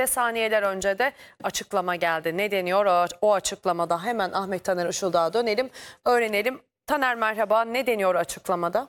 ve saniyeler önce de açıklama geldi. Ne deniyor o açıklamada? Hemen Ahmet Taner Işıldak'a dönelim, öğrenelim. Taner merhaba, ne deniyor açıklamada?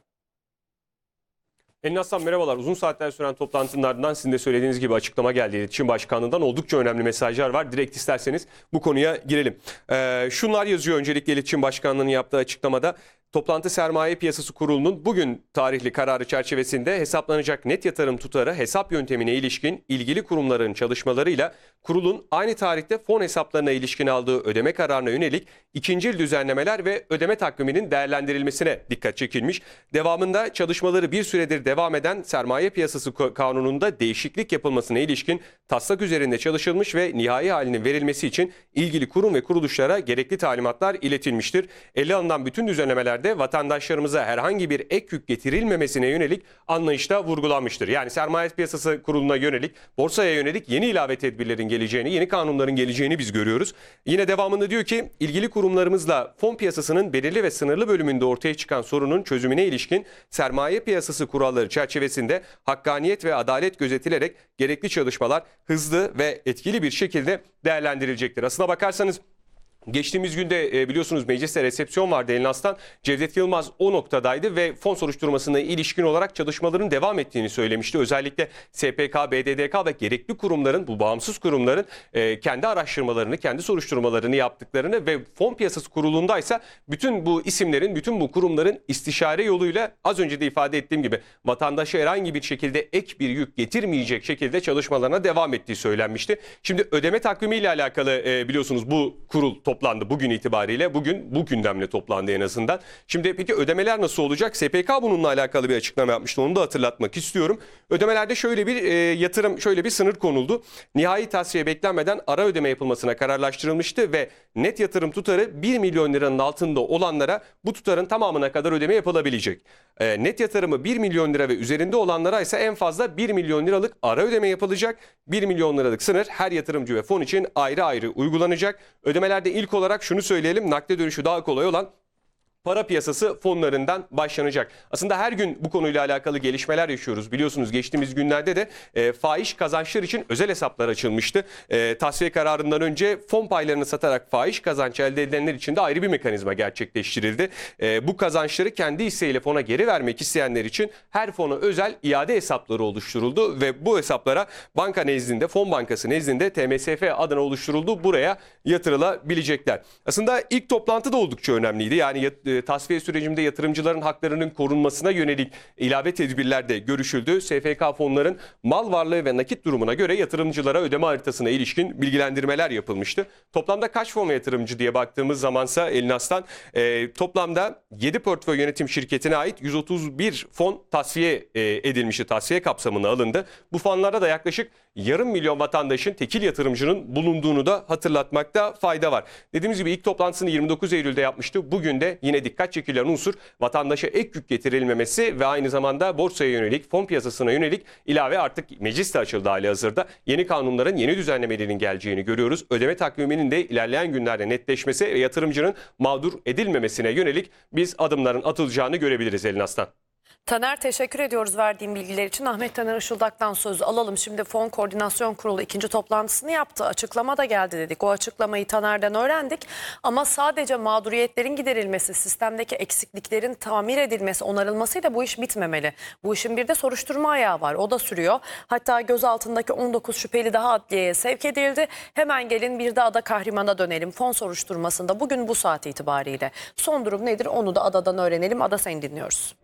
Elin Aslan merhabalar. Uzun saatler süren toplantının ardından sizin de söylediğiniz gibi açıklama geldi. İletişim Başkanlığı'ndan oldukça önemli mesajlar var. Direkt isterseniz bu konuya girelim. Şunlar yazıyor öncelikle İletişim Başkanlığı'nın yaptığı açıklamada. Toplantı Sermaye Piyasası Kurulu'nun bugün tarihli kararı çerçevesinde hesaplanacak net yatırım tutarı hesap yöntemine ilişkin ilgili kurumların çalışmalarıyla kurulun aynı tarihte fon hesaplarına ilişkin aldığı ödeme kararına yönelik ikincil düzenlemeler ve ödeme takviminin değerlendirilmesine dikkat çekilmiş. Devamında çalışmaları bir süredir devam eden Sermaye Piyasası Kanunu'nda değişiklik yapılmasına ilişkin taslak üzerinde çalışılmış ve nihai halinin verilmesi için ilgili kurum ve kuruluşlara gerekli talimatlar iletilmiştir. Ele alınan bütün düzenlemelerde vatandaşlarımıza herhangi bir ek yük getirilmemesine yönelik anlayışta vurgulanmıştır. Yani Sermaye Piyasası Kurulu'na yönelik, borsaya yönelik yeni ilave tedbirlerin geleceğini, yeni kanunların geleceğini biz görüyoruz. Yine devamında diyor ki, ilgili kurumlarımızla fon piyasasının belirli ve sınırlı bölümünde ortaya çıkan sorunun çözümüne ilişkin sermaye piyasası kuralları çerçevesinde hakkaniyet ve adalet gözetilerek gerekli çalışmalar hızlı ve etkili bir şekilde değerlendirilecektir. Aslına bakarsanız geçtiğimiz günde biliyorsunuz mecliste resepsiyon vardı Elin Aslan. Cevdet Yılmaz o noktadaydı ve fon soruşturmasına ilişkin olarak çalışmaların devam ettiğini söylemişti. Özellikle SPK, BDDK ve gerekli kurumların, bu bağımsız kurumların kendi araştırmalarını, kendi soruşturmalarını yaptıklarını ve fon piyasası kurulundaysa bütün bu isimlerin, bütün bu kurumların istişare yoluyla az önce de ifade ettiğim gibi vatandaşa herhangi bir şekilde ek bir yük getirmeyecek şekilde çalışmalarına devam ettiği söylenmişti. Şimdi ödeme takvimiyle alakalı biliyorsunuz bu kurul toplandı bugün itibariyle. Bugün bu gündemle toplandı en azından. Şimdi peki ödemeler nasıl olacak? SPK bununla alakalı bir açıklama yapmıştı. Onu da hatırlatmak istiyorum. Ödemelerde şöyle bir yatırım, şöyle bir sınır konuldu. Nihai tasfiye beklenmeden ara ödeme yapılmasına kararlaştırılmıştı ve net yatırım tutarı 1 milyon liranın altında olanlara bu tutarın tamamına kadar ödeme yapılabilecek. Net yatırımı 1 milyon lira ve üzerinde olanlara ise en fazla 1 milyon liralık ara ödeme yapılacak. 1 milyon liralık sınır her yatırımcı ve fon için ayrı ayrı uygulanacak. Ödemelerde İlk olarak şunu söyleyelim, nakde dönüşü daha kolay olan para piyasası fonlarından başlanacak. Aslında her gün bu konuyla alakalı gelişmeler yaşıyoruz. Biliyorsunuz geçtiğimiz günlerde de fahiş kazançlar için özel hesaplar açılmıştı. Tasfiye kararından önce fon paylarını satarak fahiş kazanç elde edenler için de ayrı bir mekanizma gerçekleştirildi. Bu kazançları kendi hisseyle fona geri vermek isteyenler için her fona özel iade hesapları oluşturuldu ve bu hesaplara banka nezdinde, fon bankası nezdinde TMSF adına oluşturuldu. Buraya yatırılabilecekler. Aslında ilk toplantı da oldukça önemliydi. Yani tasfiye sürecinde yatırımcıların haklarının korunmasına yönelik ilave tedbirler de görüşüldü. SPK fonların mal varlığı ve nakit durumuna göre yatırımcılara ödeme haritasına ilişkin bilgilendirmeler yapılmıştı. Toplamda kaç fon ve yatırımcı diye baktığımız zamansa Elin Aslan toplamda 7 portföy yönetim şirketine ait 131 fon tasfiye edilmişti. Tasfiye kapsamına alındı. Bu fonlarda da yaklaşık yarım milyon vatandaşın, tekil yatırımcının bulunduğunu da hatırlatmakta fayda var. Dediğimiz gibi ilk toplantısını 29 Eylül'de yapmıştı. Bugün de yine dikkat çekilen unsur vatandaşa ek yük getirilmemesi ve aynı zamanda borsaya yönelik, fon piyasasına yönelik ilave artık meclis de açıldı halihazırda. Yeni kanunların, yeni düzenlemelerin geleceğini görüyoruz. Ödeme takviminin de ilerleyen günlerde netleşmesi ve yatırımcının mağdur edilmemesine yönelik biz adımların atılacağını görebiliriz Elin Aslan. Taner teşekkür ediyoruz verdiğim bilgiler için. Ahmet Taner Işıldak'tan söz alalım. Şimdi Fon Koordinasyon Kurulu ikinci toplantısını yaptı. Açıklama da geldi dedik. O açıklamayı Taner'den öğrendik. Ama sadece mağduriyetlerin giderilmesi, sistemdeki eksikliklerin tamir edilmesi, onarılmasıyla bu iş bitmemeli. Bu işin bir de soruşturma ayağı var. O da sürüyor. Hatta gözaltındaki 19 şüpheli daha adliyeye sevk edildi. Hemen gelin bir de Ada Kahraman'a dönelim. Fon soruşturmasında bugün bu saat itibariyle son durum nedir? Onu da Ada'dan öğrenelim. Ada, seni dinliyoruz.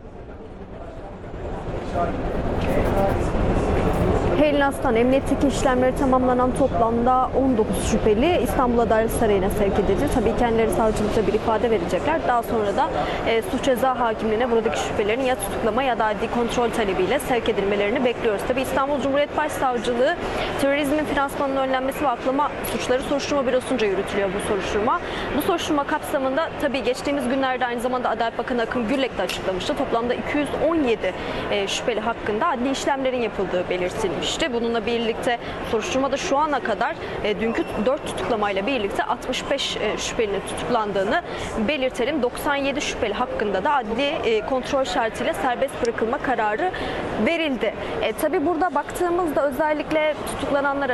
Helin Aslan, emniyetteki işlemleri tamamlanan toplamda 19 şüpheli İstanbul Adalet Sarayı'na sevk edildi. Tabii kendileri savcılıkta bir ifade verecekler. Daha sonra da suç ceza hakimliğine buradaki şüphelerin ya tutuklama ya da adli kontrol talebiyle sevk edilmelerini bekliyoruz. Tabii İstanbul Cumhuriyet Başsavcılığı terörizmin finansmanının önlenmesi ve aklama suçları soruşturma bürosunca yürütülüyor bu soruşturma. Bu soruşturma kapsamında tabii geçtiğimiz günlerde aynı zamanda Adalet Bakanı Akın Gürlek de açıklamıştı. Toplamda 217 şüpheli hakkında adli işlemlerin yapıldığı belirtilmiş. Bununla birlikte soruşturmada şu ana kadar dünkü 4 tutuklamayla birlikte 65 şüphelinin tutuklandığını belirtelim. 97 şüpheli hakkında da adli kontrol şartıyla serbest bırakılma kararı verildi. Tabii burada baktığımızda özellikle tutuklananlar